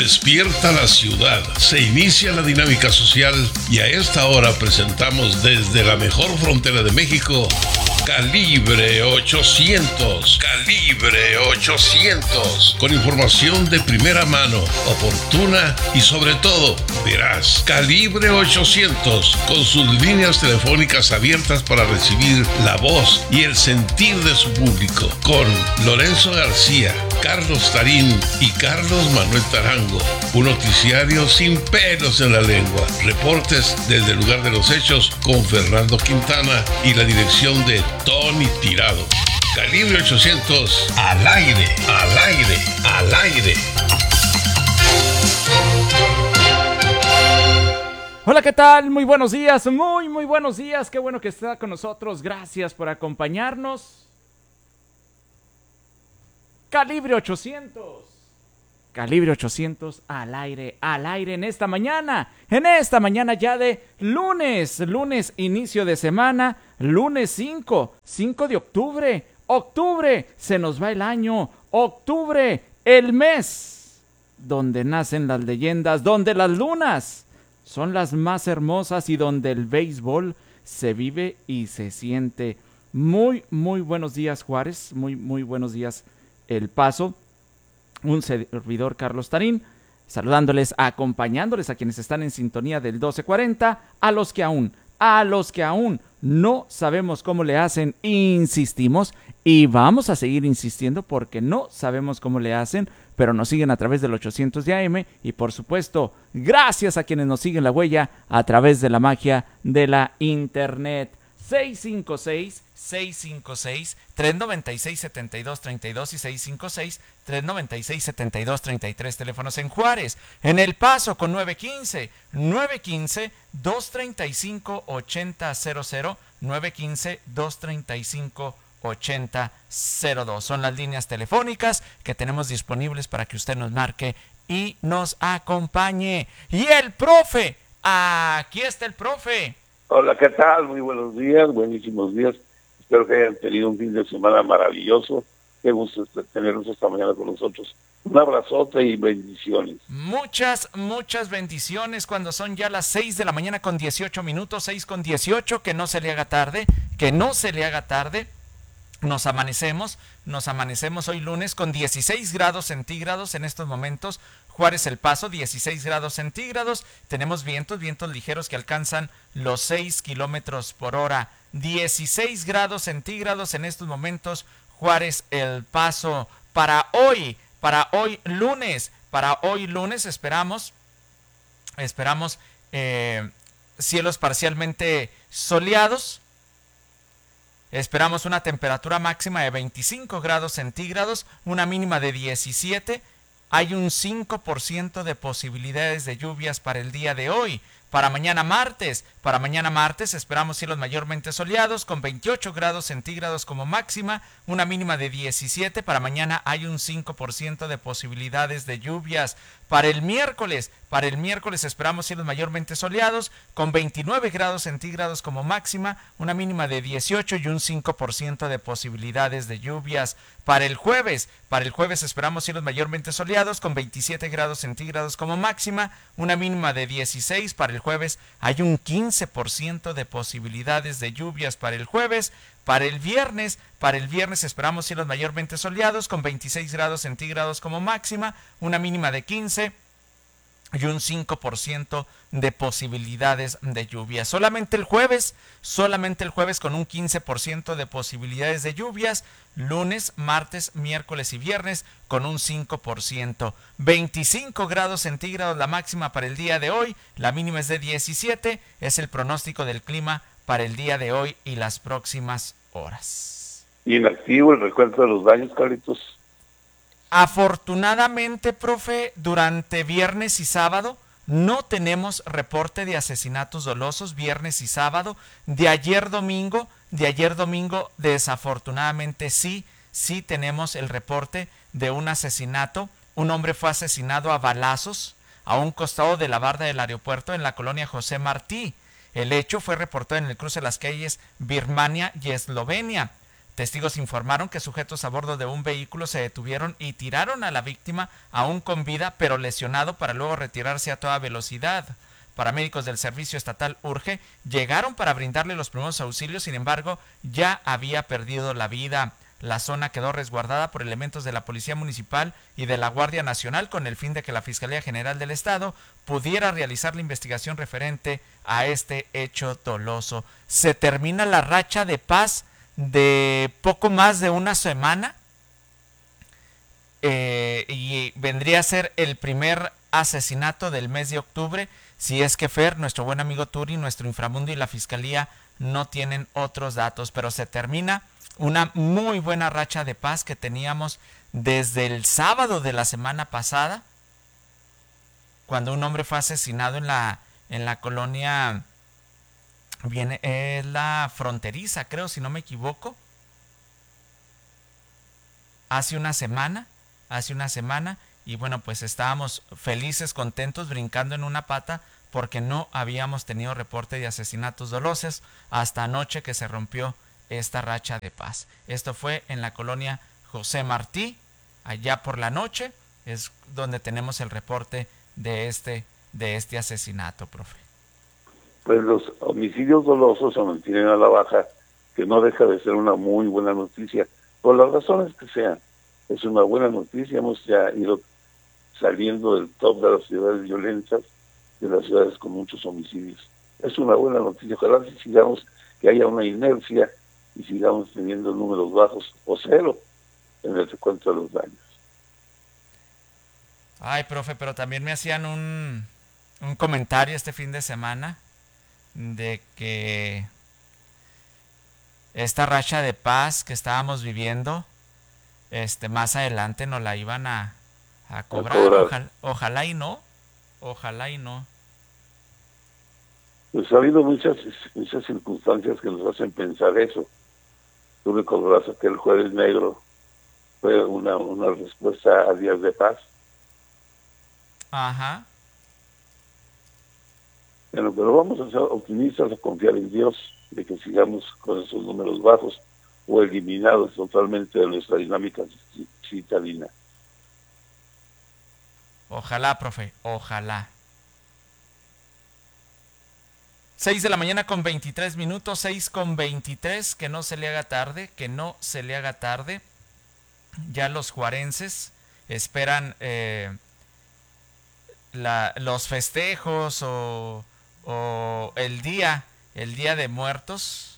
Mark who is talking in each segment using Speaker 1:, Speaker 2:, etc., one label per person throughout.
Speaker 1: Despierta la ciudad. Se inicia la dinámica social y a esta hora presentamos desde la mejor frontera de México, Calibre 800. Calibre 800. Con información de primera mano, oportuna y sobre todo veraz. Calibre 800. Con sus líneas telefónicas abiertas para recibir la voz y el sentir de su público. Con Lorenzo García, Carlos Tarín y Carlos Manuel Tarango. Un noticiario sin pelos en la lengua. Reportes desde el lugar de los hechos con Fernando Quintana y la dirección de Tony Tirado. Calibre 800, al aire, al aire, al aire.
Speaker 2: Hola, ¿qué tal? Muy buenos días, muy buenos días. Qué bueno que está con nosotros. Gracias por acompañarnos. Calibre 800. Calibre 800 al aire en esta mañana ya de lunes inicio de semana, lunes 5 de octubre, se nos va el año, octubre, el mes donde nacen las leyendas, donde las lunas son las más hermosas y donde el béisbol se vive y se siente. Muy buenos días, Juárez, muy buenos días, El Paso. Un servidor, Carlos Tarín, saludándoles, acompañándoles a quienes están en sintonía del 1240, a los que aún no sabemos cómo le hacen, insistimos y vamos a seguir insistiendo porque no sabemos cómo le hacen, pero nos siguen a través del 800 de AM y por supuesto, gracias a quienes nos siguen la huella a través de la magia de la internet. 656-396-7232 y 656-396-7233, teléfonos en Juárez, en El Paso con 915-235-8000, 915-235-8002, son las líneas telefónicas que tenemos disponibles para que usted nos marque y nos acompañe. Y el profe, aquí está el profe.
Speaker 3: Hola, ¿qué tal? Muy buenos días, buenísimos días. Espero que hayan tenido un fin de semana maravilloso. Qué gusto tenerlos esta mañana con nosotros. Un abrazote y bendiciones.
Speaker 2: Muchas bendiciones cuando son ya las 6 de la mañana con 18 minutos, 6 con 18, que no se le haga tarde. Nos amanecemos hoy lunes con 16 grados centígrados en estos momentos. Juárez, El Paso, 16 grados centígrados. Tenemos vientos ligeros que alcanzan los 6 kilómetros por hora. 16 grados centígrados en estos momentos. Juárez, El Paso. Para hoy lunes esperamos cielos parcialmente soleados. Esperamos una temperatura máxima de 25 grados centígrados, una mínima de 17. Hay un 5% de posibilidades de lluvias para el día de hoy. Para mañana martes esperamos cielos mayormente soleados con 28 grados centígrados como máxima, una mínima de 17. Para mañana hay un 5% de posibilidades de lluvias. Para el miércoles esperamos cielos mayormente soleados con 29 grados centígrados como máxima, una mínima de 18 y un 5% de posibilidades de lluvias. Para el jueves esperamos cielos mayormente soleados con 27 grados centígrados como máxima, una mínima de 16. Para el jueves hay un 15% de posibilidades de lluvias para el jueves. Para el viernes esperamos cielos mayormente soleados con 26 grados centígrados como máxima, una mínima de 15 y un 5% de posibilidades de lluvia. Solamente el jueves con un 15% de posibilidades de lluvias. Lunes, martes, miércoles y viernes con un 5%. 25 grados centígrados la máxima para el día de hoy, la mínima es de 17. Es el pronóstico del clima para el día de hoy y las próximas horas.
Speaker 3: Inactivo el recuento de los daños, Carlitos.
Speaker 2: Afortunadamente, profe, durante viernes y sábado no tenemos reporte de asesinatos dolosos, viernes y sábado. De ayer domingo, desafortunadamente sí tenemos el reporte de un asesinato. Un hombre fue asesinado a balazos a un costado de la barda del aeropuerto en la colonia José Martí. El hecho fue reportado en el cruce de las calles Birmania y Eslovenia. Testigos informaron que sujetos a bordo de un vehículo se detuvieron y tiraron a la víctima aún con vida pero lesionado para luego retirarse a toda velocidad. Paramédicos del Servicio Estatal Urge llegaron para brindarle los primeros auxilios, sin embargo, ya había perdido la vida. La zona quedó resguardada por elementos de la Policía Municipal y de la Guardia Nacional con el fin de que la Fiscalía General del Estado pudiera realizar la investigación referente a este hecho doloso. Se termina la racha de paz de poco más de una semana y vendría a ser el primer asesinato del mes de octubre, si es que Fer, nuestro buen amigo Turi, nuestro inframundo y la Fiscalía no tienen otros datos, pero se termina una muy buena racha de paz que teníamos desde el sábado de la semana pasada, cuando un hombre fue asesinado en la colonia, la fronteriza, creo, si no me equivoco, hace una semana, y bueno, pues estábamos felices, contentos, brincando en una pata, porque no habíamos tenido reporte de asesinatos dolosos hasta anoche que se rompió esta racha de paz. Esto fue en la colonia José Martí, allá por la noche, es donde tenemos el reporte de este asesinato, profe.
Speaker 3: Pues los homicidios dolosos se mantienen a la baja, que no deja de ser una muy buena noticia, por las razones que sean. Es una buena noticia, hemos ya ido saliendo del top de las ciudades violentas, de las ciudades con muchos homicidios. Es una buena noticia, ojalá si sigamos, que haya una inercia y sigamos teniendo números bajos o cero en el recuento de los daños.
Speaker 2: Ay, profe, pero también me hacían un comentario este fin de semana de que esta racha de paz que estábamos viviendo, más adelante nos la iban a cobrar. Ojalá y no.
Speaker 3: Pues ha habido muchas circunstancias que nos hacen pensar eso. Tú recordarás aquel Jueves Negro, fue una respuesta a días de paz.
Speaker 2: Ajá.
Speaker 3: Bueno, pero vamos a ser optimistas, a confiar en Dios de que sigamos con esos números bajos o eliminados totalmente de nuestra dinámica citadina.
Speaker 2: Ojalá, profe, ojalá. 6 de la mañana con 23 minutos, 6:23, que no se le haga tarde, Ya los juarenses esperan los festejos o el día de muertos,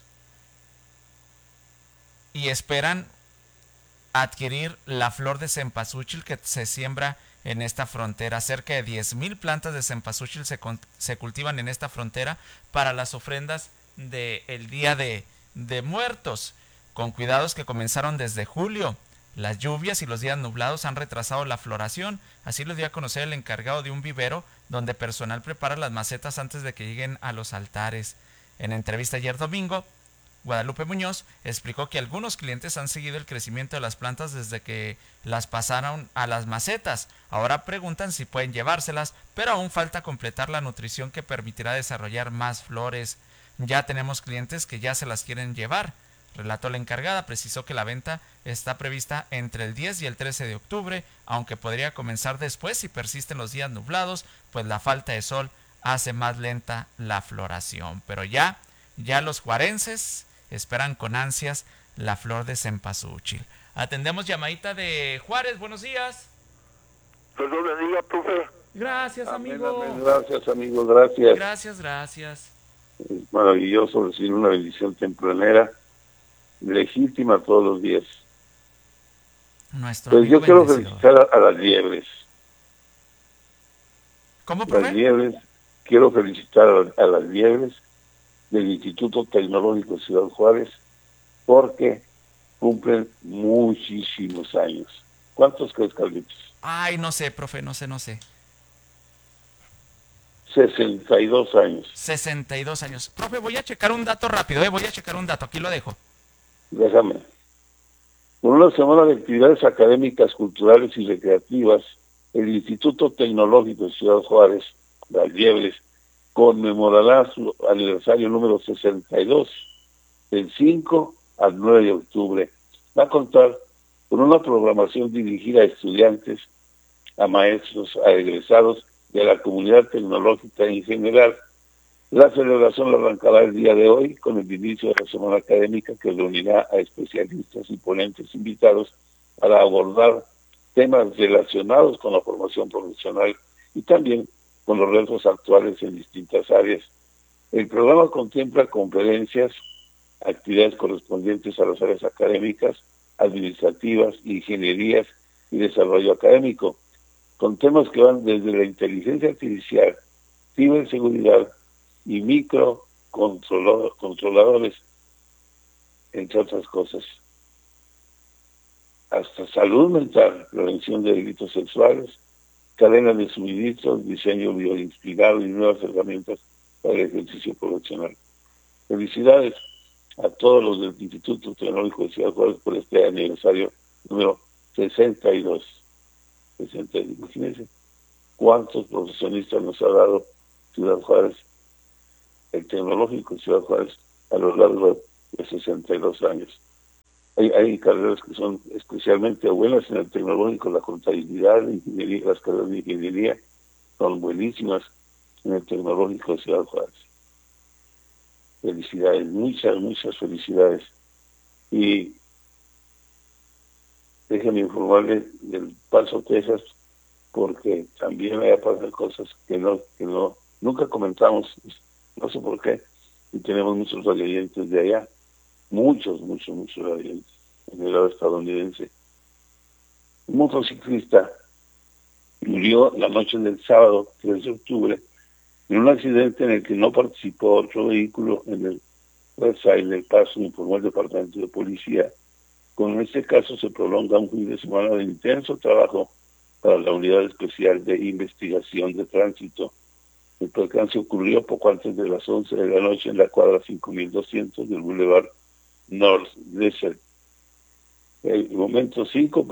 Speaker 2: y esperan adquirir la flor de cempasúchil que se siembra en esta frontera. Cerca de 10,000 plantas de cempasúchil se cultivan en esta frontera para las ofrendas del Día de Muertos, con cuidados que comenzaron desde julio. Las lluvias y los días nublados han retrasado la floración, así lo dio a conocer el encargado de un vivero donde personal prepara las macetas antes de que lleguen a los altares. En entrevista ayer domingo, Guadalupe Muñoz explicó que algunos clientes han seguido el crecimiento de las plantas desde que las pasaron a las macetas. Ahora preguntan si pueden llevárselas, pero aún falta completar la nutrición que permitirá desarrollar más flores. Ya tenemos clientes que ya se las quieren llevar, relató la encargada. Precisó que la venta está prevista entre el 10 y el 13 de octubre, aunque podría comenzar después si persisten los días nublados, pues la falta de sol hace más lenta la floración. Pero ya los juarenses esperan con ansias la flor de cempasúchil. Atendemos llamadita de Juárez. Buenos días.
Speaker 4: Dios lo bendiga, profe.
Speaker 2: Gracias, amigo.
Speaker 3: Amén. Gracias, amigo. Gracias.
Speaker 2: Gracias.
Speaker 3: Es maravilloso recibir una bendición tempranera, legítima todos los días. Pues yo quiero felicitar a las liebres.
Speaker 2: ¿Cómo, profe?
Speaker 3: Las liebres. Quiero felicitar a las liebres del Instituto Tecnológico de Ciudad Juárez, porque cumplen muchísimos años. ¿Cuántos crees, Carlitos?
Speaker 2: Ay, no sé, profe, no sé.
Speaker 3: 62 años.
Speaker 2: 62 años. Profe, voy a checar un dato rápido, aquí lo dejo.
Speaker 3: Déjame. Con una semana de actividades académicas, culturales y recreativas, el Instituto Tecnológico de Ciudad Juárez, Las Liebres, conmemorará su aniversario número 62, del 5 al 9 de octubre. va a contar con una programación dirigida a estudiantes, a maestros, a egresados de la comunidad tecnológica en general. La celebración la arrancará el día de hoy con el inicio de la semana académica, que reunirá a especialistas y ponentes invitados para abordar temas relacionados con la formación profesional y también con los retos actuales en distintas áreas. El programa contempla conferencias, actividades correspondientes a las áreas académicas, administrativas, ingenierías y desarrollo académico, con temas que van desde la inteligencia artificial, ciberseguridad y microcontroladores, entre otras cosas, hasta salud mental, prevención de delitos sexuales, cadena de suministros, diseño bioinspirado y nuevas herramientas para el ejercicio profesional. Felicidades a todos los del Instituto Tecnológico de Ciudad Juárez por este aniversario número 62. Imagínense cuántos profesionistas nos ha dado Ciudad Juárez, el Tecnológico de Ciudad Juárez, a lo largo de 62 años. Hay carreras que son especialmente buenas en el tecnológico, la contabilidad, la ingeniería, las carreras de ingeniería son buenísimas en el tecnológico de Ciudad Juárez. Felicidades, muchas felicidades. Y déjenme informarles del Paso, Texas, porque también allá pasan cosas que nunca comentamos, no sé por qué, y tenemos muchos radioyentes de allá. Muchos radioyentes en el lado estadounidense. Un motociclista murió la noche del sábado 3 de octubre en un accidente en el que no participó otro vehículo en el website del Paso, informó el Departamento de Policía. Con este caso se prolonga un fin de semana de intenso trabajo para la Unidad Especial de Investigación de Tránsito. El percance ocurrió poco antes de las 11 de la noche en la cuadra 5200 del Boulevard North Desert. Al momento, 5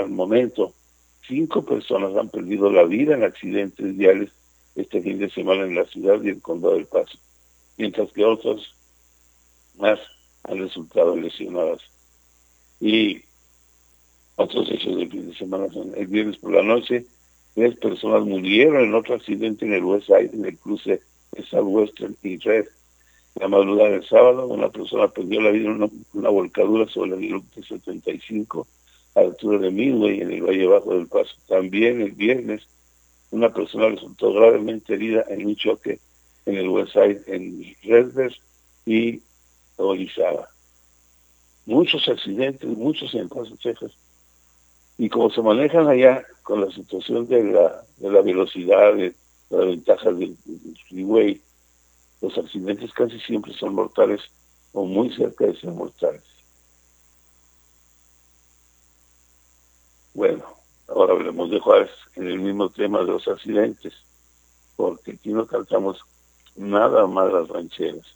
Speaker 3: personas han perdido la vida en accidentes viales este fin de semana en la ciudad y el condado del Paso, mientras que otras más han resultado lesionadas. Y otros hechos del fin de semana son: el viernes por la noche, 3 personas murieron en otro accidente en el West Side, en el cruce de Southwestern y Red. La madrugada del sábado, una persona perdió la vida en una volcadura sobre el Route 75 a la altura de Midway, en el Valle Bajo del Paso. También el viernes, una persona resultó gravemente herida en un choque en el West Side, en Redbird y Orizaba. Muchos accidentes, muchos en El Paso, Texas. Y como se manejan allá con la situación de la velocidad, de las ventajas del freeway, los accidentes casi siempre son mortales o muy cerca de ser mortales. Bueno, ahora hablemos de Juárez en el mismo tema de los accidentes, porque aquí no cantamos nada más las rancheras.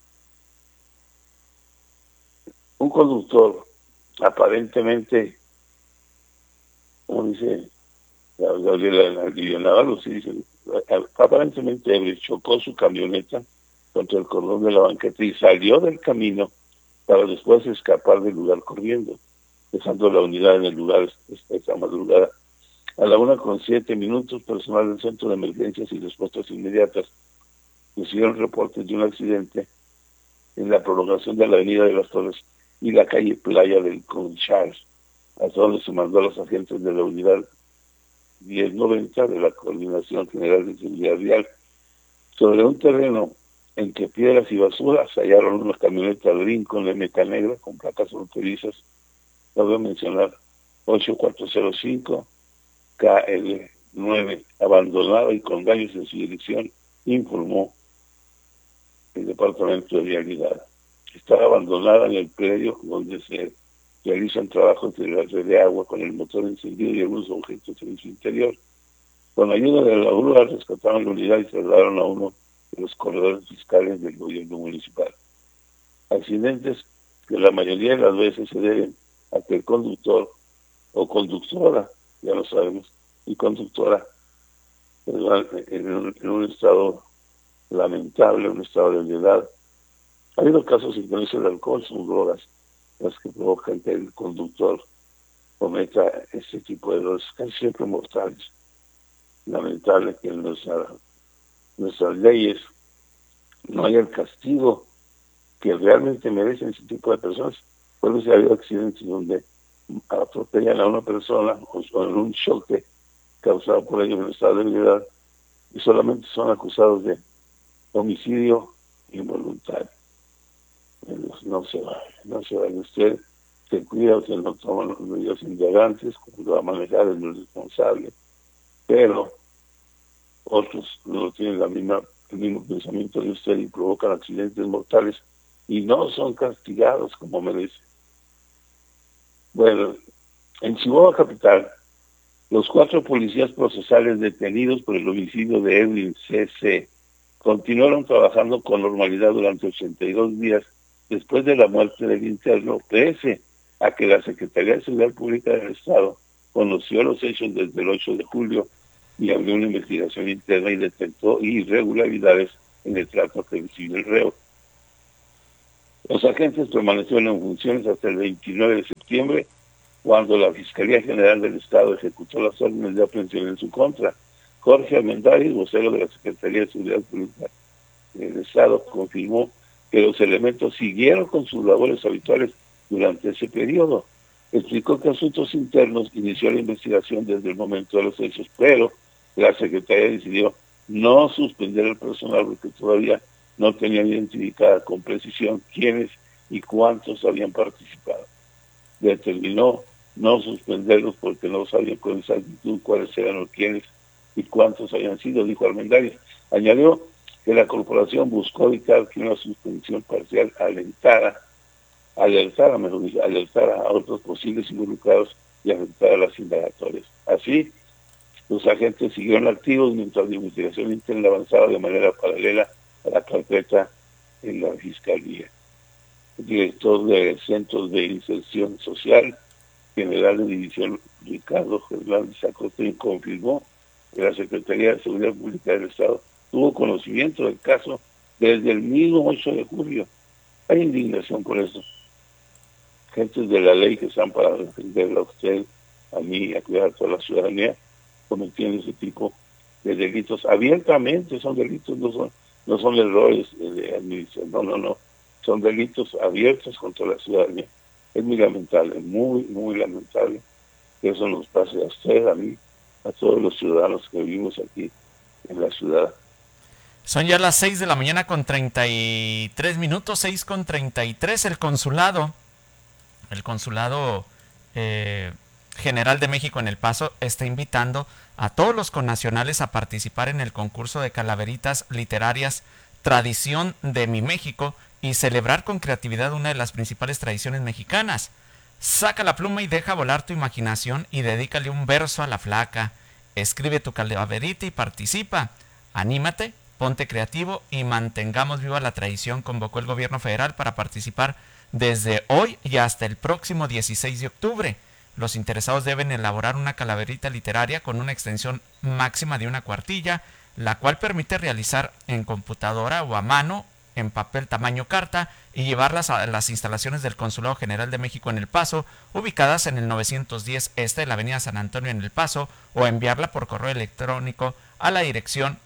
Speaker 3: Un conductor aparentemente, como dice Gabriela Navarro, sí dice, aparentemente ebrio, chocó su camioneta contra el cordón de la banqueta y salió del camino para después escapar del lugar corriendo, dejando la unidad en el lugar esta madrugada. A la 1:07, personal del Centro de Emergencias y Respuestas Inmediatas recibieron reportes de un accidente en la prolongación de la Avenida de las Torres y la calle Playa del Conchal, a donde se mandó a los agentes de la unidad 1090 de la Coordinación General de Seguridad Vial. Sobre un terreno en que piedras y basuras hallaron una camioneta Lincoln MK negra con placas fronterizas, la voy a mencionar, 8405 KL9, abandonada y con daños en su dirección, informó el Departamento de Vialidad. Estaba abandonada en el predio donde se realizan trabajos de la red de agua con el motor encendido y algunos objetos en su interior. Con la ayuda de la grúa rescataron la unidad y trasladaron a uno de los corredores fiscales del gobierno municipal. Accidentes que la mayoría de las veces se deben a que el conductor o conductora, ya lo sabemos, y conductora en un estado lamentable, un estado de ebriedad. Ha habido casos incluso de alcohol, son drogas, las que provocan que el conductor cometa este tipo de errores, casi siempre mortales. Lamentable que en nuestras leyes no haya el castigo que realmente merecen ese tipo de personas. Por eso ha habido accidentes donde atropellan a una persona o en un choque causado por ellos en estado de ebriedad y solamente son acusados de homicidio involuntario. No se vaya usted, se cuida, usted no toma los medios integrantes, cuando va a manejar es lo responsable, pero otros no tienen el mismo pensamiento de usted y provocan accidentes mortales y no son castigados como merecen. Bueno, en Chihuahua capital, los 4 policías procesales detenidos por el homicidio de Edwin C.C. continuaron trabajando con normalidad durante 82 días después de la muerte del interno, pese a que la Secretaría de Seguridad Pública del Estado conoció los hechos desde el 8 de julio y abrió una investigación interna y detectó irregularidades en el trato que recibió el reo. Los agentes permanecieron en funciones hasta el 29 de septiembre, cuando la Fiscalía General del Estado ejecutó las órdenes de aprehensión en su contra. Jorge Armendáriz, vocero de la Secretaría de Seguridad Pública del Estado, confirmó que los elementos siguieron con sus labores habituales durante ese periodo. Explicó que Asuntos Internos inició la investigación desde el momento de los hechos, pero la Secretaría decidió no suspender el personal porque todavía no tenían identificada con precisión quiénes y cuántos habían participado. Determinó no suspenderlos porque no sabían con exactitud cuáles eran los quiénes y cuántos habían sido, dijo Armendáriz. Añadió que la corporación buscó evitar que una suspensión parcial alertara a otros posibles involucrados y afectara a las indagatorias. Así, los agentes siguieron activos mientras la investigación interna avanzaba de manera paralela a la carpeta en la Fiscalía. El director de Centros de Inserción Social, general de división Ricardo Fernández Acosta, confirmó que la Secretaría de Seguridad Pública del Estado tuvo conocimiento del caso desde el mismo 8 de julio. Hay indignación por eso. Gentes de la ley que están para defenderla a usted, a mí, a cuidar a toda la ciudadanía, cometiendo ese tipo de delitos. Abiertamente son delitos, no son errores de administración, no. Son delitos abiertos contra la ciudadanía. Es muy lamentable, muy lamentable que eso nos pase a usted, a mí, a todos los ciudadanos que vivimos aquí en la ciudad.
Speaker 2: Son ya las 6 de la mañana con 33 minutos, 6:33. El consulado General de México en El Paso está invitando a todos los connacionales a participar en el concurso de calaveritas literarias Tradición de mi México y celebrar con creatividad una de las principales tradiciones mexicanas. Saca la pluma y deja volar tu imaginación y dedícale un verso a la flaca. Escribe tu calaverita y participa. Anímate, ponte creativo y mantengamos viva la tradición, convocó el gobierno federal para participar desde hoy y hasta el próximo 16 de octubre. Los interesados deben elaborar una calaverita literaria con una extensión máxima de 1 cuartilla, la cual permite realizar en computadora o a mano, en papel tamaño carta, y llevarlas a las instalaciones del Consulado General de México en El Paso, ubicadas en el 910 este de la Avenida San Antonio en El Paso, o enviarla por correo electrónico a la dirección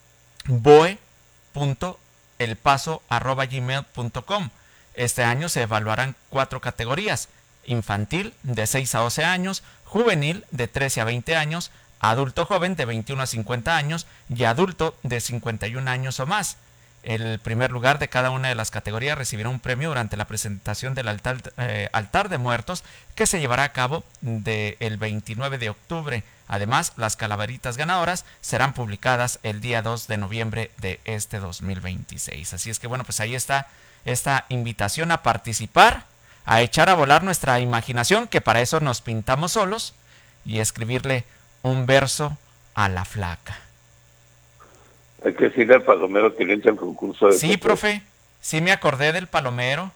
Speaker 2: boe.elpaso@gmail.com. Este año se evaluarán 4 categorías: infantil de 6 a 12 años, juvenil de 13 a 20 años, adulto joven de 21 a 50 años y adulto de 51 años o más. El primer lugar de cada una de las categorías recibirá un premio durante la presentación del altar de muertos, que se llevará a cabo el 29 de octubre. Además, las calaveritas ganadoras serán publicadas el día 2 de noviembre de este 2026. Así es que bueno, pues ahí está esta invitación a participar, a echar a volar nuestra imaginación, que para eso nos pintamos solos, y escribirle un verso a la flaca.
Speaker 3: Hay que decirle al palomero que le entra el concurso de...
Speaker 2: Sí, profe, sí me acordé del palomero.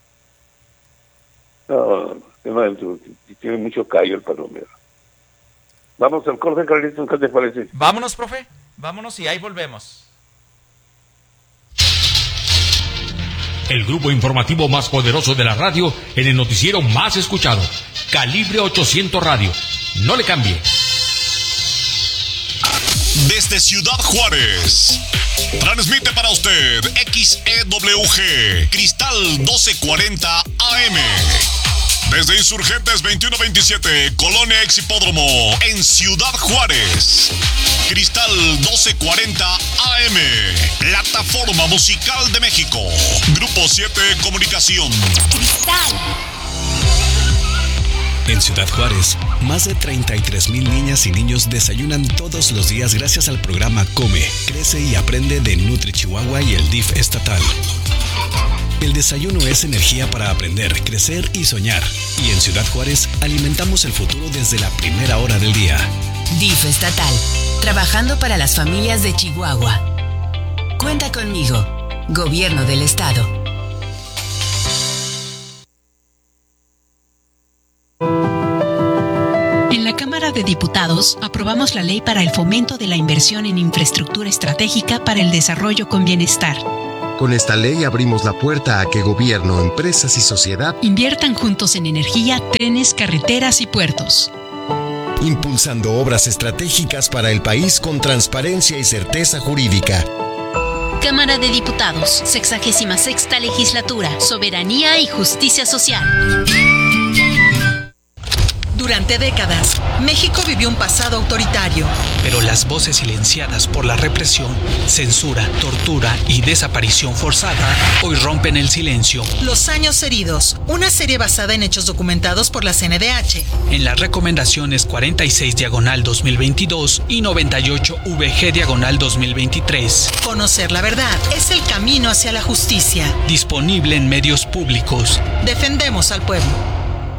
Speaker 3: No, tiene mucho callo el palomero. Vamos al corte, Carlitos, ¿qué te parece?
Speaker 2: Vámonos, profe, vámonos y ahí volvemos.
Speaker 5: el grupo informativo más poderoso de la radio en el noticiero más escuchado, Calibre 800 Radio. No le cambie.
Speaker 6: Desde Ciudad Juárez, transmite para usted XEWG, Cristal 1240 AM. Desde Insurgentes 2127, Colonia Ex Hipódromo, en Ciudad Juárez. Cristal 1240 AM, Plataforma Musical de México. Grupo 7 Comunicación.
Speaker 7: Cristal.
Speaker 8: En Ciudad Juárez, más de 33,000 niñas y niños desayunan todos los días gracias al programa Come, Crece y Aprende de Nutri Chihuahua y el DIF estatal. El desayuno es energía para aprender, crecer y soñar. Y en Ciudad Juárez alimentamos el futuro desde la primera hora del día.
Speaker 7: DIF estatal, trabajando para las familias de Chihuahua. Cuenta conmigo, Gobierno del Estado.
Speaker 9: En la Cámara de Diputados aprobamos la ley para el fomento de la inversión en infraestructura estratégica para el desarrollo con bienestar.
Speaker 10: Con esta ley abrimos la puerta a que gobierno, empresas y sociedad
Speaker 9: inviertan juntos en energía, trenes, carreteras y puertos.
Speaker 10: Impulsando obras estratégicas para el país con transparencia y certeza jurídica.
Speaker 11: Cámara de Diputados, 66ª Legislatura, Soberanía y Justicia Social.
Speaker 12: Durante décadas, México vivió un pasado autoritario.
Speaker 13: Pero las voces silenciadas por la represión, censura, tortura y desaparición forzada hoy rompen el silencio.
Speaker 12: Los años heridos, una serie basada en hechos documentados por la CNDH.
Speaker 13: En las recomendaciones 46/2022 y 98/VG/2023.
Speaker 12: Conocer la verdad es el camino hacia la justicia.
Speaker 13: Disponible en medios públicos.
Speaker 12: Defendemos al pueblo.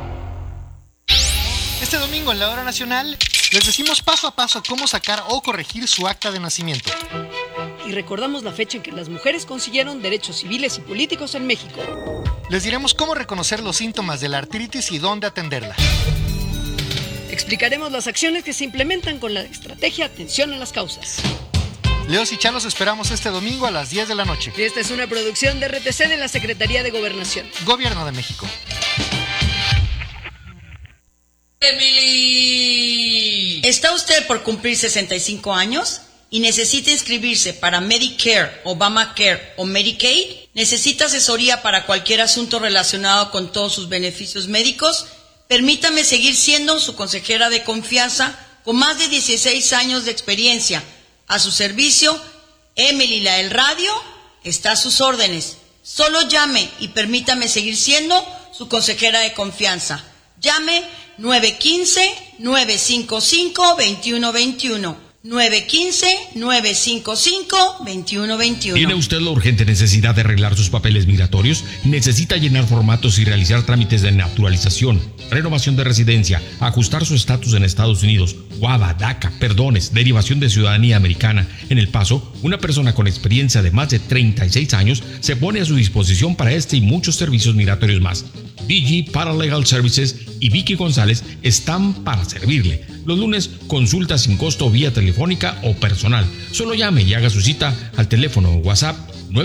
Speaker 14: Este domingo en la Hora Nacional les decimos paso a paso cómo sacar o corregir su acta de nacimiento.
Speaker 15: Y recordamos la fecha en que las mujeres consiguieron derechos civiles y políticos en México.
Speaker 14: Les diremos cómo reconocer los síntomas de la artritis y dónde atenderla.
Speaker 15: Explicaremos las acciones que se implementan con la estrategia Atención a las Causas.
Speaker 14: Leos y Chalos esperamos este domingo a las 10 de la noche.
Speaker 15: Esta es una producción de RTC de la Secretaría de Gobernación.
Speaker 14: Gobierno de México.
Speaker 16: Emily. ¿Está usted por cumplir 65 años y necesita inscribirse para Medicare, Obamacare o Medicaid? ¿Necesita asesoría para cualquier asunto relacionado con todos sus beneficios médicos? Permítame seguir siendo su consejera de confianza con más de 16 años de experiencia. A su servicio, Emily la del radio está a sus órdenes. Solo llame y permítame seguir siendo su consejera de confianza. Llame 915-955-2121. 915-955-2121.
Speaker 5: ¿Tiene usted la urgente necesidad de arreglar sus papeles migratorios? ¿Necesita llenar formatos y realizar trámites de naturalización, renovación de residencia, ajustar su estatus en Estados Unidos, guava, DACA, perdones, derivación de ciudadanía americana? En El Paso, una persona con experiencia de más de 36 años se pone a su disposición para este y muchos servicios migratorios más. DG Paralegal Services y Vicky González están para servirle. Los lunes, consulta sin costo vía telefónica o personal. Solo llame y haga su cita al teléfono WhatsApp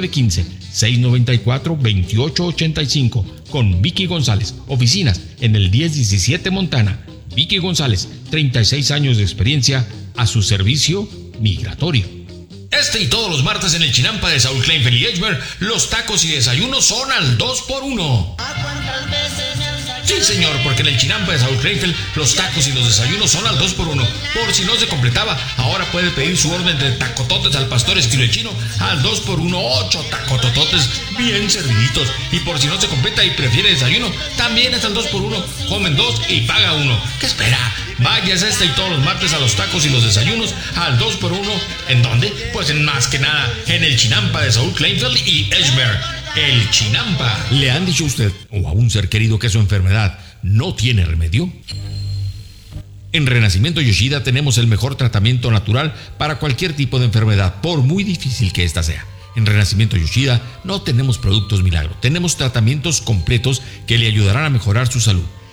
Speaker 5: 915-694-2885 con Vicky González. Oficinas en el 1017 Montana. Vicky González, 36 años de experiencia a su servicio migratorio. Este y todos los martes en el Chinampa de Saúl Kleinfeld y Edgemer, los tacos y desayunos son al 2x1. Sí, señor, porque en el Chinampa de Saúl Kleinfeld, los tacos y los desayunos son al 2x1. Por si no se completaba, ahora puede pedir su orden de tacototes al pastor esquilechino al 2x1, 8 tacotototes bien serviditos. Y por si no se completa y prefiere desayuno, también es al 2x1. Comen 2 y paga 1. ¿Qué espera? Vayas este y todos los martes a los tacos y los desayunos al 2x1. ¿En dónde? Pues en más que nada, en el Chinampa de Saúl Kleinfeld y Edgemer. El Chinampa. ¿Le han dicho a usted o a un ser querido que su enfermedad no tiene remedio? En Renacimiento Yoshida tenemos el mejor tratamiento natural para cualquier tipo de enfermedad, por muy difícil que ésta sea. En Renacimiento Yoshida no tenemos productos milagro, tenemos tratamientos completos que le ayudarán a mejorar su salud.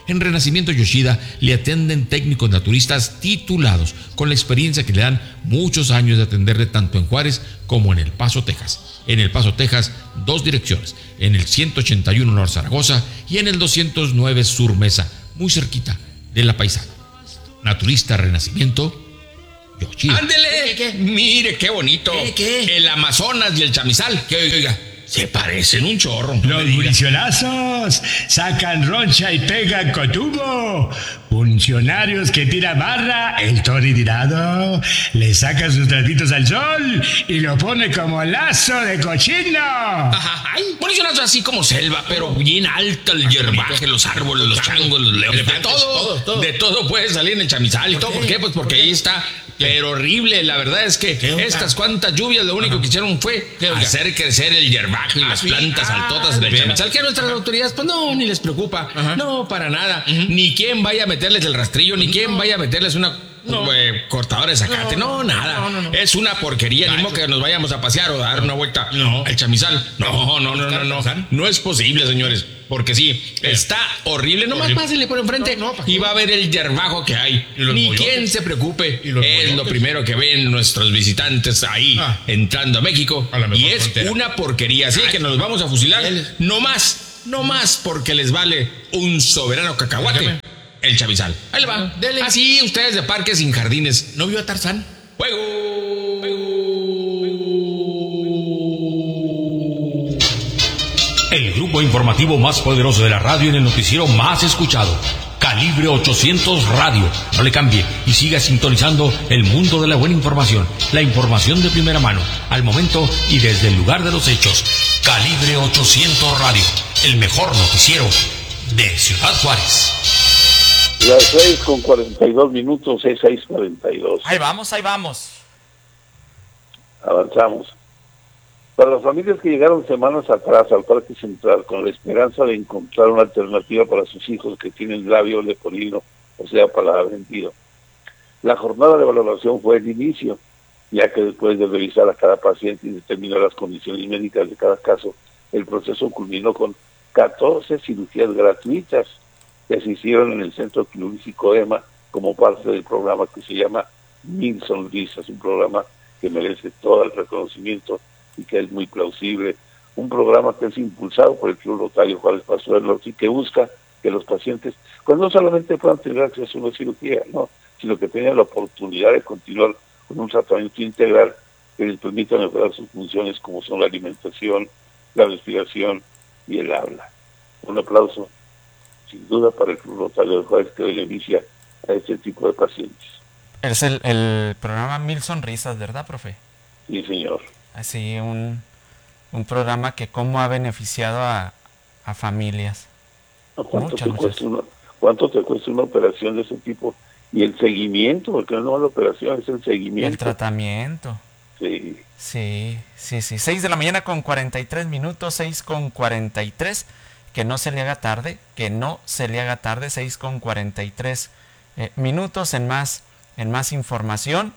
Speaker 5: En Renacimiento Yoshida le atienden técnicos naturistas titulados con la experiencia que le dan muchos años de atenderle tanto en Juárez como en El Paso, Texas. En El Paso, Texas, 2 direcciones, en el 181 North Zaragoza y en el 209 Sur Mesa, muy cerquita de La Paisana. Naturista Renacimiento Yoshida.
Speaker 17: ¡Ándele! ¿Qué? Mire, qué bonito. ¿Qué? El Amazonas y el Chamizal. Que oiga, se parecen un chorro.
Speaker 18: Los murciolazos sacan roncha y pegan con tubo. Funcionarios que tiran barra, el tirado, le sacan sus tratitos al sol y lo pone como lazo de cochino.
Speaker 17: Ay, murciolazos así como selva, pero bien alta el hierbaje, los árboles, los changos, los leones, de todo. De todo puede salir en el Chamizal y todo. ¿Por qué? Pues porque ahí está. Pero horrible, la verdad es que estas cuantas lluvias lo único que hicieron fue hacer crecer el hierbaje y las plantas altotas del Chamizal, que a nuestras autoridades pues no, ni les preocupa, no, para nada, ni quién vaya a meterles el rastrillo, ni quién vaya a meterles una cortadora de zacate, nada. Es una porquería, ni modo que nos vayamos a pasear o a dar una vuelta al Chamizal. No es posible, señores. Porque sí, está horrible. Nomás pásenle por enfrente y va a ver el hierbajo que hay. Ni quien se preocupe. Es lo primero que ven nuestros visitantes ahí entrando a México. Y es una porquería. Así que nos vamos a fusilar. No más porque les vale un soberano cacahuate. El Chamizal. Ahí le va. Así ustedes de parques sin jardines. ¿No vio a Tarzán? ¡Fuego!
Speaker 19: El grupo informativo más poderoso de la radio en el noticiero más escuchado. Calibre 800 Radio. No le cambie y siga sintonizando el mundo de la buena información. La información de primera mano, al momento y desde el lugar de los hechos. Calibre 800 Radio. El mejor noticiero de Ciudad Juárez.
Speaker 3: Las 6:42, 6:42.
Speaker 2: Ahí vamos.
Speaker 3: Avanzamos. Para las familias que llegaron semanas atrás al Parque Central con la esperanza de encontrar una alternativa para sus hijos que tienen labio leporino, o sea, paladar hendido, la jornada de valoración fue el inicio, ya que después de revisar a cada paciente y determinar las condiciones médicas de cada caso, el proceso culminó con 14 cirugías gratuitas que se hicieron en el Centro Quirúrgico EMA como parte del programa que se llama 1000 Sonrisas, un programa que merece todo el reconocimiento y que es muy plausible, un programa que es impulsado por el Club Rotario Juárez Paso del Norte y que busca que los pacientes, pues no solamente puedan tener acceso a una cirugía, sino que tengan la oportunidad de continuar con un tratamiento integral que les permita mejorar sus funciones como son la alimentación, la respiración y el habla. Un aplauso, sin duda, para el Club Rotario de Juárez que beneficia a este tipo de pacientes.
Speaker 2: Es el programa 1000 Sonrisas, ¿verdad, profe?
Speaker 3: Sí, señor.
Speaker 2: Así, un programa que cómo ha beneficiado a familias.
Speaker 3: ¿Cuánto te cuesta una operación de ese tipo? Y el seguimiento, porque no es la operación, es el seguimiento.
Speaker 2: El tratamiento.
Speaker 3: Sí.
Speaker 2: 6:43 a.m, 6:43. Que no se le haga tarde, 6:43 minutos. En más información,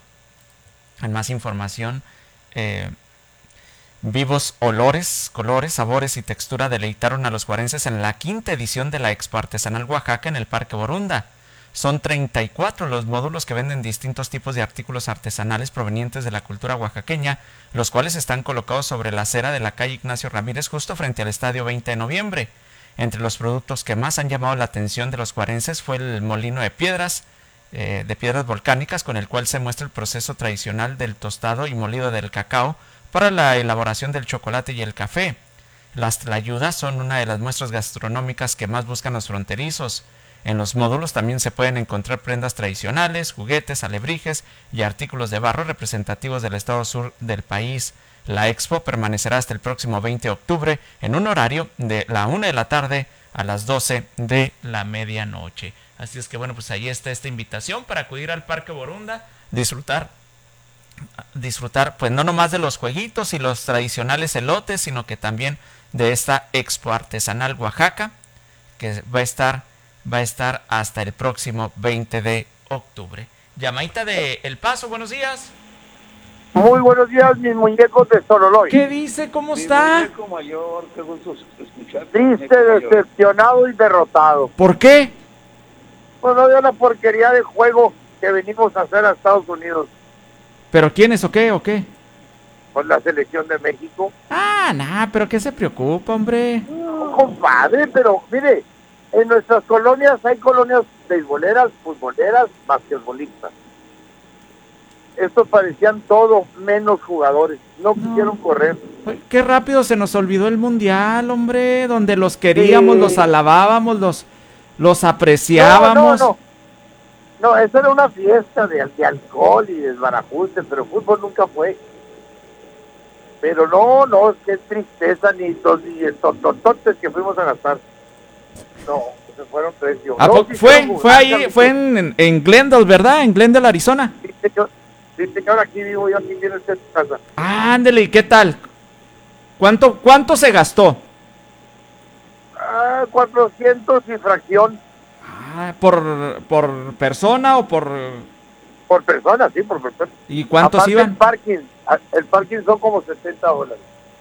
Speaker 2: vivos olores, colores, sabores y textura deleitaron a los juarenses en la 5ª edición de la Expo Artesanal Oaxaca en el Parque Borunda. Son 34 los módulos que venden distintos tipos de artículos artesanales provenientes de la cultura oaxaqueña, los cuales están colocados sobre la acera de la calle Ignacio Ramírez, justo frente al Estadio 20 de Noviembre. Entre los productos que más han llamado la atención de los juarenses fue el molino de piedras volcánicas, con el cual se muestra el proceso tradicional del tostado y molido del cacao para la elaboración del chocolate y el café. Las tlayudas son una de las muestras gastronómicas que más buscan los fronterizos. En los módulos también se pueden encontrar prendas tradicionales, juguetes, alebrijes y artículos de barro representativos del estado sur del país. La expo permanecerá hasta el próximo 20 de octubre en un horario de la 1 de la tarde a las 12 de la medianoche. Así es que bueno, pues ahí está esta invitación para acudir al Parque Borunda, disfrutar pues no nomás de los jueguitos y los tradicionales elotes, sino que también de esta Expo Artesanal Oaxaca, que va a estar hasta el próximo 20 de octubre. Llamadita de El Paso, buenos días.
Speaker 20: Muy buenos días, mis muñecos de Sololoy.
Speaker 2: ¿Qué dice? ¿Cómo está?
Speaker 3: Muñeco mayor, qué gusto escuchar.
Speaker 20: Triste, decepcionado y derrotado.
Speaker 2: ¿Por qué?
Speaker 20: Pues no de una porquería de juego que venimos a hacer a Estados Unidos.
Speaker 2: ¿Pero quiénes o qué?
Speaker 20: Con la selección de México.
Speaker 2: Pero ¿qué se preocupa, hombre?
Speaker 20: No, compadre, pero mire, en nuestras colonias hay colonias beisboleras, futboleras, basquetbolistas. Estos parecían todo menos jugadores, no quisieron correr.
Speaker 2: Qué rápido se nos olvidó el mundial, hombre, donde los queríamos, sí, los alabábamos, los apreciábamos.
Speaker 20: No, eso era una fiesta de alcohol y desbarajuste, pero fútbol nunca fue. Pero no, qué tristeza, ni tontotes que fuimos a gastar. No, se fueron precios.
Speaker 2: Fue en Glendale, ¿verdad? En Glendale, Arizona.
Speaker 20: Sí, señor, aquí vivo yo, aquí tiene usted su casa.
Speaker 2: Ándele, ¿y qué tal? ¿Cuánto se gastó?
Speaker 20: 400 y fracción.
Speaker 2: ¿Por persona o por...?
Speaker 20: Por persona, sí, por persona.
Speaker 2: ¿Y cuántos
Speaker 20: aparte
Speaker 2: iban?
Speaker 20: El parking son como $60.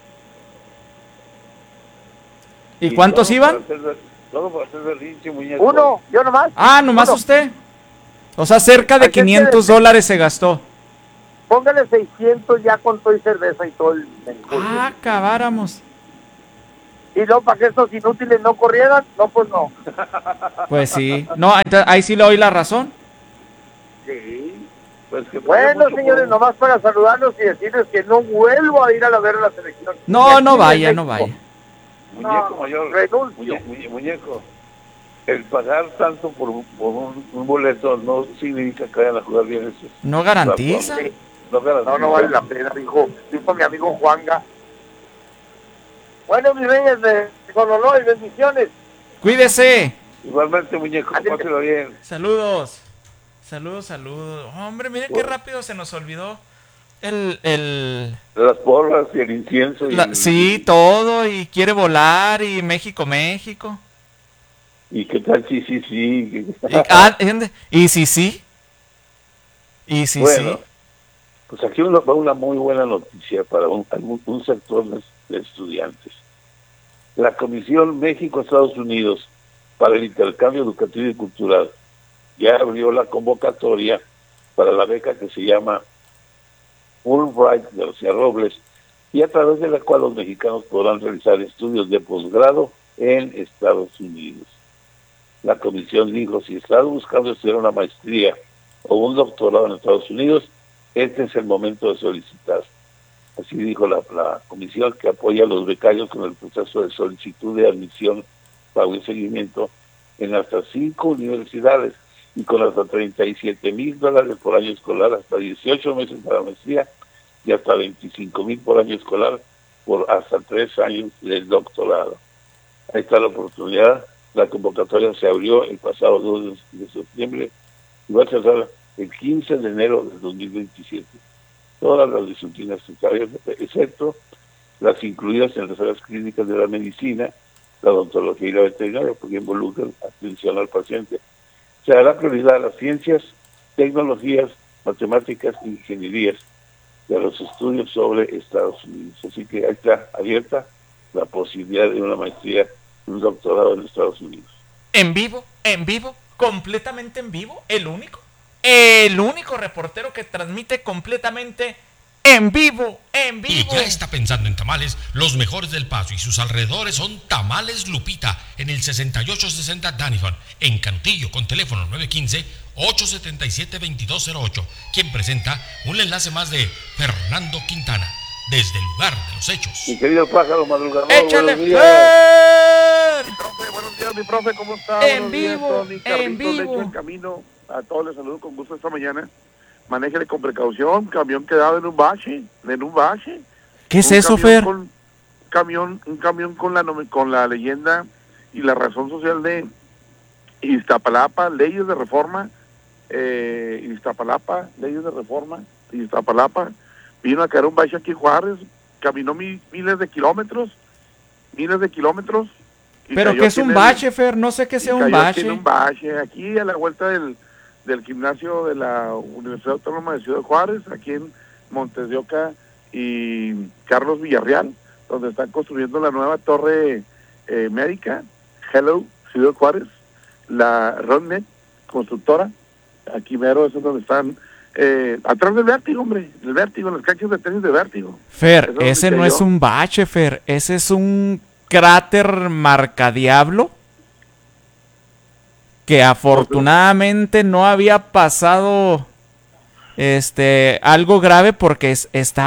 Speaker 2: ¿Y cuántos iban?
Speaker 3: Todo para hacer berrinche, muñeco.
Speaker 20: Uno, yo nomás.
Speaker 2: ¿Nomás usted? O sea, cerca de $500 se gastó.
Speaker 20: Póngale 600 ya con todo y cerveza y todo el...
Speaker 2: acabáramos.
Speaker 20: Y no, para que estos inútiles no corrieran, no, pues no.
Speaker 2: Pues sí. No, entonces, ahí sí le doy la razón.
Speaker 20: Sí. Pues que bueno, señores, nomás para saludarlos y decirles que no vuelvo a ir a ver la selección.
Speaker 2: No vaya.
Speaker 3: Muñeco mayor, muñeco, el pagar tanto por un boleto no significa que vayan a jugar bien eso.
Speaker 2: No garantiza.
Speaker 20: No vale la pena, dijo mi amigo Juanga. Bueno, mis reyes de Honolulu, bendiciones.
Speaker 2: Cuídese.
Speaker 3: Igualmente, muñeco, páselo bien.
Speaker 2: Saludos. Hombre, mire qué rápido se nos olvidó
Speaker 3: las porras y el incienso.
Speaker 2: Sí, todo, y quiere volar, y México.
Speaker 3: ¿Y qué tal? Sí.
Speaker 2: ¿Y sí?
Speaker 3: Bueno, pues aquí va una muy buena noticia para un sector de estudiantes. La Comisión México-Estados Unidos para el Intercambio Educativo y Cultural ya abrió la convocatoria para la beca que se llama Fulbright García Robles, y a través de la cual los mexicanos podrán realizar estudios de posgrado en Estados Unidos. La comisión dijo, si estás buscando estudiar una maestría o un doctorado en Estados Unidos, este es el momento de solicitar. Así dijo la comisión, que apoya a los becarios con el proceso de solicitud de admisión, pago y seguimiento en hasta 5 universidades y con hasta $37,000 por año escolar, hasta 18 meses para la maestría y hasta $25,000 por año escolar por hasta 3 años del doctorado. Ahí está la oportunidad. La convocatoria se abrió el pasado 2 de septiembre y va a cerrar el 15 de enero de 2027. Todas las disciplinas necesarias, excepto las incluidas en las áreas clínicas de la medicina, la odontología y la veterinaria, porque involucran atención al paciente. Se dará prioridad a las ciencias, tecnologías, matemáticas e ingenierías de los estudios sobre Estados Unidos. Así que ahí está abierta la posibilidad de una maestría, un doctorado en Estados Unidos.
Speaker 2: En vivo, completamente en vivo, el único reportero que transmite completamente en vivo.
Speaker 5: Y ya está pensando en tamales, los mejores del Paso y sus alrededores son Tamales Lupita, en el 6860 Daniford, en Cantillo, con teléfono 915-877-2208, quien presenta un enlace más de Fernando Quintana, desde el lugar de los hechos.
Speaker 3: Mi querido pájaro madrugador,
Speaker 2: ¡échale!
Speaker 4: Buenos días, mi profe, ¿cómo está?
Speaker 2: En vivo.
Speaker 4: En camino, a todos les saludo con gusto esta mañana. Manéjele con precaución, camión quedado en un bache.
Speaker 2: ¿Qué es eso, Fer?
Speaker 4: Un camión con la leyenda y la razón social de Iztapalapa, leyes de reforma, Iztapalapa, vino a caer un bache aquí en Juárez, caminó miles de kilómetros.
Speaker 2: ¿Pero qué es un bache, Fer? No sé qué sea un bache.
Speaker 4: Un bache, aquí a la vuelta del gimnasio de la Universidad Autónoma de Ciudad Juárez, aquí en Montes de Oca y Carlos Villarreal, donde están construyendo la nueva torre médica, Hello, Ciudad Juárez, la RONET, constructora, aquí mero, eso es donde están, atrás del Vértigo, hombre, el Vértigo, las canchas de tenis de Vértigo.
Speaker 2: Fer, ese no es un bache, Fer, ese es un cráter marcadiablo que afortunadamente no había pasado algo grave porque es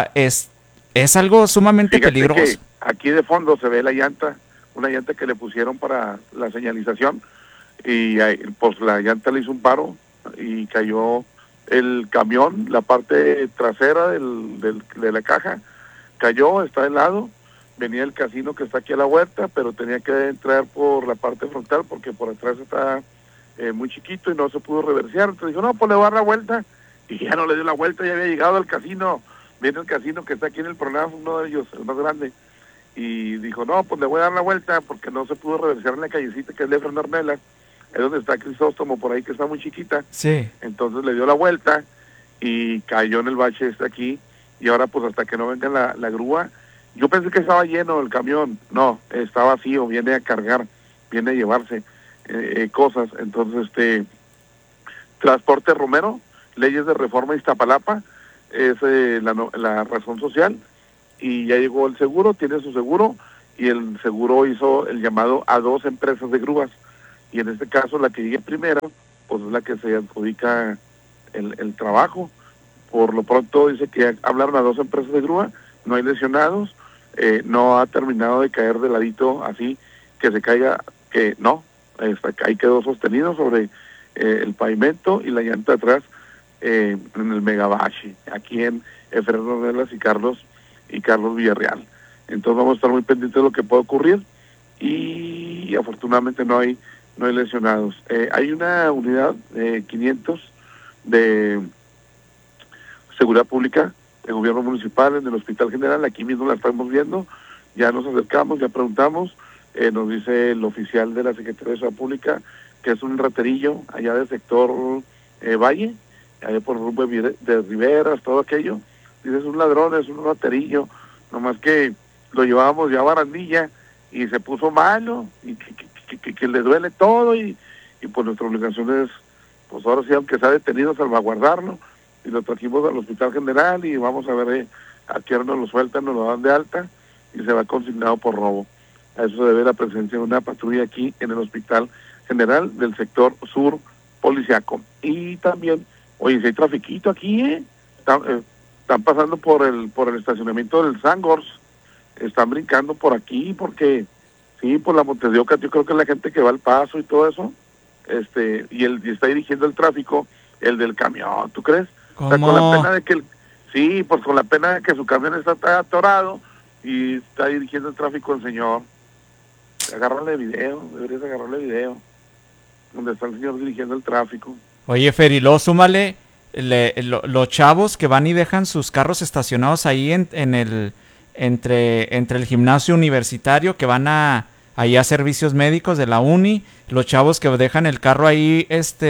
Speaker 2: algo sumamente peligroso.
Speaker 4: Aquí de fondo se ve la llanta, una llanta que le pusieron para la señalización, y pues la llanta le hizo un paro y cayó el camión, la parte trasera de la caja cayó, está de lado. Venía el casino que está aquí a la huerta, pero tenía que entrar por la parte frontal porque por atrás está muy chiquito y no se pudo reversear. Entonces dijo, no, pues le voy a dar la vuelta, y ya no le dio la vuelta, ya había llegado al casino. Viene el casino que está aquí en el programa, uno de ellos, el más grande, y dijo, no, pues le voy a dar la vuelta porque no se pudo reversear en la callecita que es de Fernando Ornelas, es donde está Crisóstomo, por ahí, que está muy chiquita.
Speaker 2: Sí.
Speaker 4: Entonces le dio la vuelta y cayó en el bache aquí, y ahora pues hasta que no venga la grúa. Yo pensé que estaba lleno el camión, no, está vacío, viene a cargar, viene a llevarse cosas. Entonces, Transporte Romero, Leyes de Reforma Iztapalapa, es la razón social, y ya llegó el seguro, tiene su seguro, y el seguro hizo el llamado a 2 empresas de grúas, y en este caso la que llegue primero, pues es la que se adjudica el trabajo. Por lo pronto dice que hablaron a 2 empresas de grúa, no hay lesionados, no ha terminado de caer de ladito así, que se caiga, que no, ahí quedó sostenido sobre el pavimento, y la llanta atrás en el Megabashi, aquí en Fernando Ornelas y Carlos Villarreal. Entonces vamos a estar muy pendientes de lo que puede ocurrir, y afortunadamente no hay lesionados. Hay una unidad 500 de seguridad pública de gobierno municipal en el Hospital General, aquí mismo la estamos viendo, ya nos acercamos, ya preguntamos, nos dice el oficial de la Secretaría de Seguridad Pública que es un raterillo allá del sector Valle, allá por el rumbo de Riveras, todo aquello. Dice, es un ladrón, es un raterillo, nomás que lo llevábamos ya a barandilla y se puso malo y que le duele todo, y pues nuestra obligación es, pues ahora sí, aunque sea detenido, salvaguardarlo, y lo trajimos al Hospital General, y vamos a ver a qué hora nos lo sueltan, nos lo dan de alta, y se va consignado por robo. A eso se debe la presencia de una patrulla aquí en el Hospital General del sector sur policiaco. Y también, oye, si hay trafiquito aquí, están pasando por el estacionamiento del Sangors, están brincando por aquí, porque sí, por la Montes de Oca, yo creo que la gente que va al Paso y todo eso, y está dirigiendo el tráfico, el del camión, ¿tú crees?
Speaker 2: ¿Cómo?
Speaker 4: O sea, con la pena de que pues con la pena de que su camión está atorado y está dirigiendo el tráfico el señor. Agárrale video, deberías agarrarle video, donde está el señor dirigiendo el tráfico.
Speaker 2: Oye, Fer, y luego súmale los chavos que van y dejan sus carros estacionados ahí entre el gimnasio universitario, que van ahí a servicios médicos de la uni, los chavos que dejan el carro ahí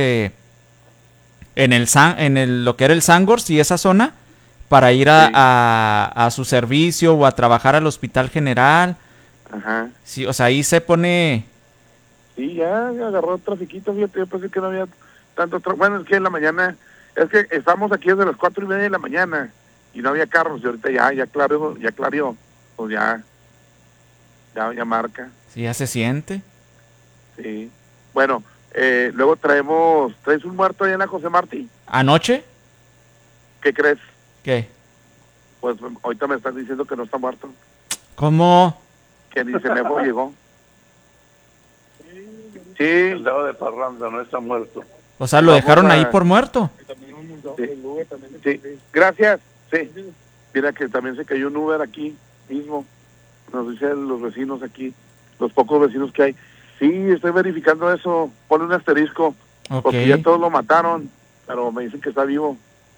Speaker 2: en lo que era el Sangors y esa zona para ir a su servicio o a trabajar al Hospital General.
Speaker 4: Ajá.
Speaker 2: Sí, o sea, ahí se pone...
Speaker 4: Sí, ya agarró el trafiquito, fíjate, yo pensé que no había tanto bueno, es que en la mañana, es que estamos aquí desde las 4:30 de la mañana y no había carros, y ahorita ya clareó, pues ya marca.
Speaker 2: Sí, ya se siente.
Speaker 4: Sí. Bueno, luego ¿traes un muerto allá en la José Martí?
Speaker 2: ¿Anoche?
Speaker 4: ¿Qué crees?
Speaker 2: ¿Qué?
Speaker 4: Pues ahorita me están diciendo que no está muerto.
Speaker 2: ¿Cómo?
Speaker 4: Que ni Semefo llegó. Sí.
Speaker 3: El lado de Parranda no está muerto.
Speaker 2: O sea, lo dejaron ahí por muerto.
Speaker 4: Sí. Gracias. Sí. Mira que también se cayó un Uber aquí mismo. Nos dicen los vecinos aquí, los pocos vecinos que hay. Sí, estoy verificando eso. Ponle un asterisco.
Speaker 2: Okay.
Speaker 4: Porque ya todos lo mataron, pero me dicen que está vivo.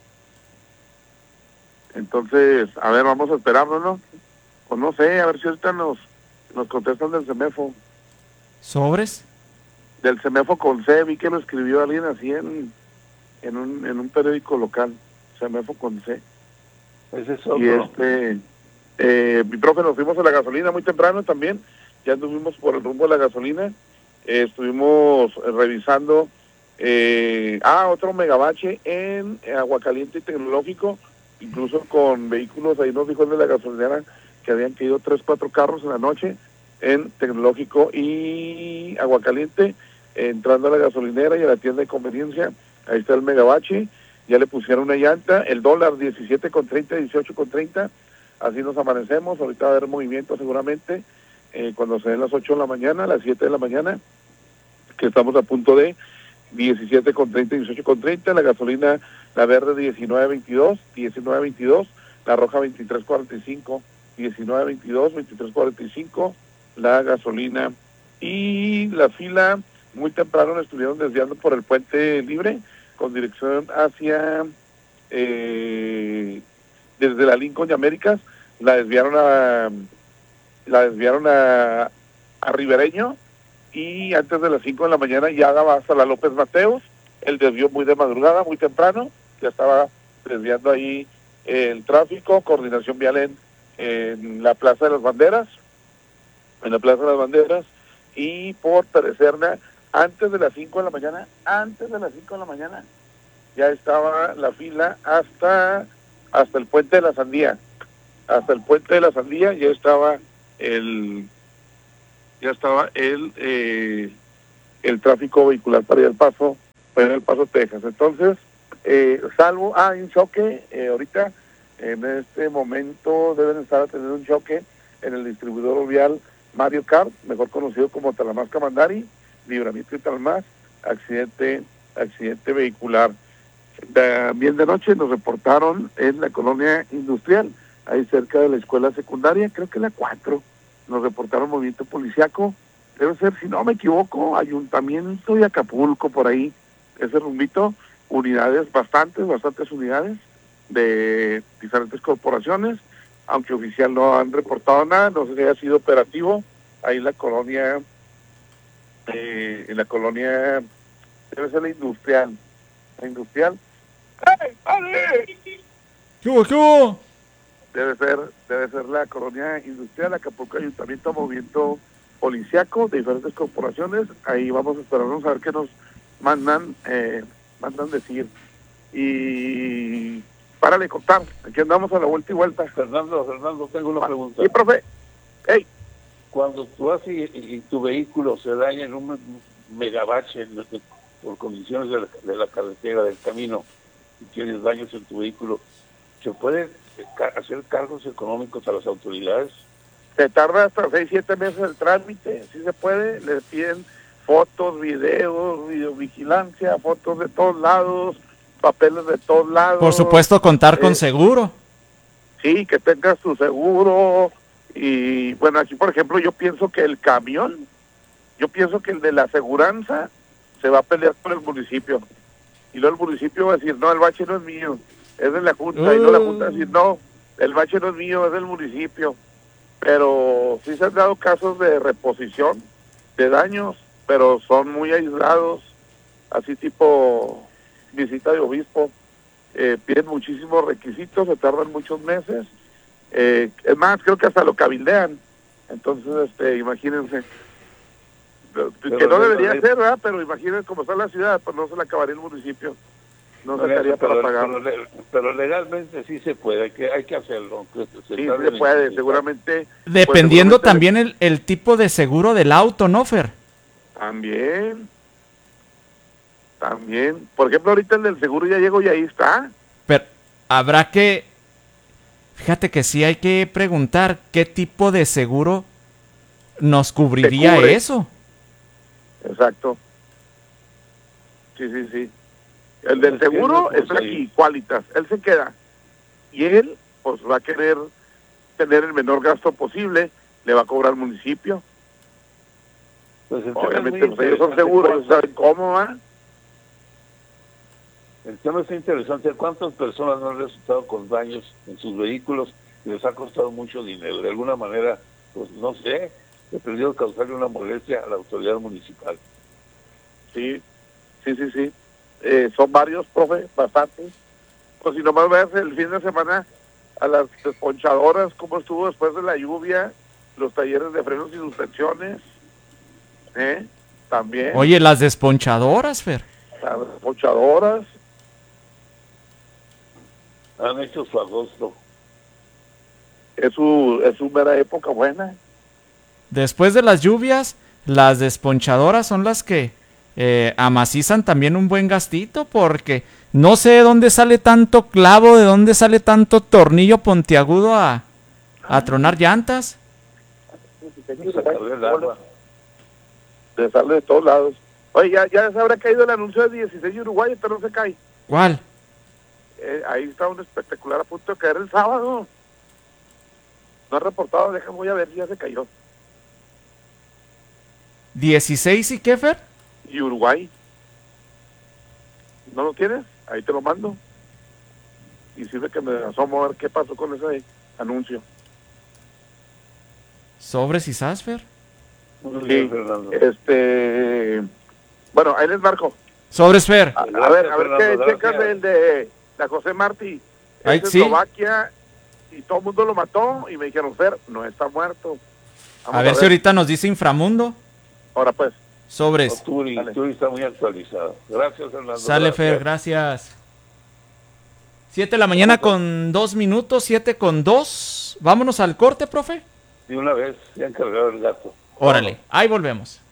Speaker 4: Entonces, a ver, vamos a esperarlo, ¿no? Pues no sé, a ver si ahorita nos contestan del Semefo.
Speaker 2: ¿Sobres?
Speaker 4: Del Semefo con C, vi que lo escribió alguien así en un periódico local. Semefo con C.
Speaker 3: Ese es otro.
Speaker 4: Y mi profe, nos fuimos a la gasolina muy temprano también. Ya anduvimos por el rumbo de la gasolina. Estuvimos revisando Otro megabache en Aguacaliente y Tecnológico, incluso con vehículos, ahí nos dijo el de la gasolinera que habían caído 3-4 carros en la noche en Tecnológico y Aguacaliente, entrando a la gasolinera y a la tienda de conveniencia. Ahí está el megabache, ya le pusieron una llanta, el dólar 17.30, 18.30, así nos amanecemos. Ahorita va a haber movimiento seguramente cuando se den las 8 de la mañana, las 7 de la mañana, que estamos a punto de 17.30, 18.30, la gasolina, la verde 19.22, la roja 23.45, 19.22, 23.45, la gasolina. Y la fila muy temprano la estuvieron desviando por el Puente Libre con dirección hacia desde la Lincoln y Américas, la desviaron a Ribereño, y antes de las 5 de la mañana ya daba hasta la López Mateos. El desvío muy de madrugada, muy temprano, ya estaba desviando ahí el tráfico. Coordinación vial en la Plaza de las Banderas, y por Perecerna, antes de las 5 de la mañana, ya estaba la fila hasta el Puente de la Sandía. Hasta el Puente de la Sandía ya estaba el tráfico vehicular para ir al Paso, Texas. Entonces, hay un choque, ahorita, en este momento deben estar atendiendo un choque en el distribuidor vial Mario Kart, mejor conocido como Talamasca Mandari, Libramiento y Talmás, accidente vehicular. También de noche nos reportaron en la colonia industrial, ahí cerca de la escuela secundaria, creo que la 4, nos reportaron movimiento policiaco, debe ser, si no me equivoco, Ayuntamiento de Acapulco, por ahí, ese rumbito, unidades, bastantes unidades de diferentes corporaciones, aunque oficial no han reportado nada, no sé si haya sido operativo, ahí en la colonia, debe ser la industrial. ¡Ay, padre!
Speaker 2: ¿Qué hubo?
Speaker 4: Debe ser la colonia industrial, Acapulco, Ayuntamiento, movimiento policiaco de diferentes corporaciones. Ahí vamos a esperarnos a ver qué nos mandan decir. Y párale contar, aquí andamos a la vuelta y vuelta.
Speaker 3: Fernando, tengo una pregunta.
Speaker 4: Sí, profe. Hey.
Speaker 3: Cuando tú vas y tu vehículo se daña en un megabache por condiciones de la carretera, del camino, y tienes daños en tu vehículo, ¿se puede hacer cargos económicos a las autoridades?
Speaker 4: Se tarda hasta 6-7 meses el trámite, sí se puede, les piden fotos, videos, videovigilancia, fotos de todos lados, papeles de todos lados.
Speaker 2: Por supuesto, contar con seguro.
Speaker 4: Sí, que tengas tu seguro. Y bueno, aquí por ejemplo yo pienso que el camión, el de la aseguranza se va a pelear con el municipio. Y luego el municipio va a decir, no, el bache no es mío, es de la Junta. Y luego la Junta va a decir, no, el bache no es mío, es del municipio. Pero sí se han dado casos de reposición de daños, pero son muy aislados, así tipo visita de obispo. Piden muchísimos requisitos, se tardan muchos meses. Es más, creo que hasta lo cabildean. Entonces, imagínense. Que no debería ser, ¿verdad? Pero imaginen cómo está la ciudad, pues no se la acabaría el municipio. No sacaría para pagar.
Speaker 3: Pero legalmente sí se puede, hay que hacerlo.
Speaker 4: Sí, se puede, seguramente.
Speaker 2: Dependiendo también el tipo de seguro del auto, ¿no, Fer?
Speaker 4: También. Por ejemplo, ahorita el del seguro ya llegó y ahí está.
Speaker 2: Pero habrá que... Fíjate que sí hay que preguntar qué tipo de seguro nos cubriría eso.
Speaker 4: Exacto. Sí. El del seguro es aquí, Qualitas. Él se queda. Y él, pues, va a querer tener el menor gasto posible. Le va a cobrar al municipio.
Speaker 3: Pues
Speaker 4: obviamente, pues, ellos son seguros, ¿saben cómo va?
Speaker 3: El tema está interesante. ¿Cuántas personas no han resultado con daños en sus vehículos y les ha costado mucho dinero? De alguna manera, pues no sé, he perdido causarle una molestia a la autoridad municipal.
Speaker 4: Sí. Son varios, profe, bastantes. Pues si nomás veas el fin de semana a las desponchadoras, cómo estuvo después de la lluvia, los talleres de frenos y suspensiones, también.
Speaker 2: Oye, las desponchadoras, Fer.
Speaker 4: Las desponchadoras
Speaker 3: han hecho su agosto.
Speaker 4: Es su mera época buena.
Speaker 2: Después de las lluvias, las desponchadoras son las que amacizan también un buen gastito, porque no sé de dónde sale tanto clavo, de dónde sale tanto tornillo puntiagudo a tronar llantas.
Speaker 4: Le sale de todos lados. Oye, ya se habrá caído el anuncio de 16 de Uruguay, pero no se cae.
Speaker 2: ¿Cuál?
Speaker 4: Ahí está un espectacular a punto de caer el sábado. No ha reportado, voy a ver si ya se cayó.
Speaker 2: 16 y qué, Fer?
Speaker 4: Y Uruguay. ¿No lo tienes? Ahí te lo mando. Y sirve que me asomo a ver qué pasó con ese anuncio.
Speaker 2: ¿Sobres y Sasfer?
Speaker 4: Sí, bueno, ahí les marco.
Speaker 2: Sobres, Fer.
Speaker 4: A ver qué checan el de la José Martí.
Speaker 2: Ay,
Speaker 4: Es
Speaker 2: sí.
Speaker 4: Eslovaquia y todo el mundo lo mató y me dijeron, Fer, no está muerto.
Speaker 2: A ver si ahorita nos dice Inframundo.
Speaker 4: Ahora pues.
Speaker 2: Sobres.
Speaker 3: Turi está muy actualizado. Gracias, Fernando.
Speaker 2: Sale, Fer, gracias. 7 de la mañana con 2 minutos, 7 con 2. Vámonos al corte, profe.
Speaker 3: De una vez, se han cargado el gato.
Speaker 2: Órale, ahí volvemos.